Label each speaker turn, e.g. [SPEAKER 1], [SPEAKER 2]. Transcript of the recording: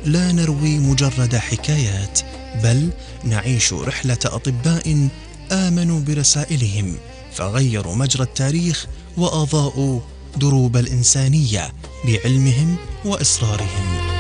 [SPEAKER 1] لا نروي مجرد حكايات، بل نعيش رحلة أطباء آمنوا برسائلهم فغيروا مجرى التاريخ وأضاءوا دروب الإنسانية بعلمهم وإصرارهم.